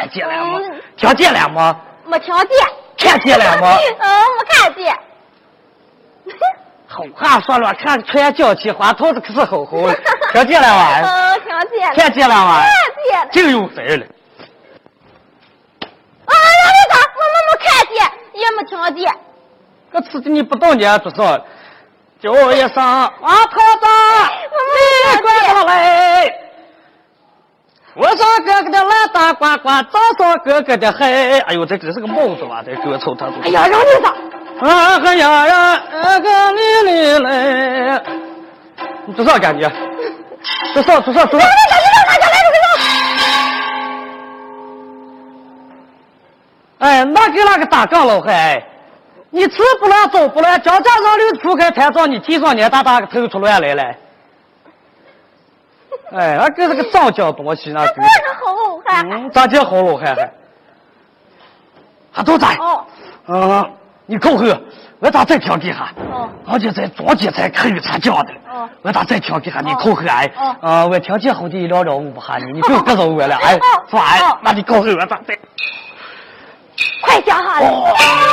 见了吗？听见了吗？ 没听见。 看见了吗？ 没看见。 好话说了，看穿脚气花头子可是吼吼，听见了吗？ 听见了。 看见了吗？ 看见了。 就有事了。 那咋？我没看见，也没听见。 这次你不懂呢，多少？叫一声王头子，你快过来！我说哥哥的来大呱呱，早说哥哥的嘿。哎呦，这是个帽子吧？这歌臭他都。 哎呀，让你咋？ 哎呀呀，个你来，你多少感觉？多少？哎，那个打杠了还？你吃不了走不了，叫家让你出开台上，你提上年大个头出来来了。哎，那个是个脏脚东西那个。 我是好汉。 咋叫好老汉还？还都在。 哦。 你口后，我咋再调给下？而且在中间才可以参加的。我咋再调给下？你口后哎。我听见后的聊聊我不喊你，你不用搁着我了哎。说哎，那你口后我咋再？ 快讲哈！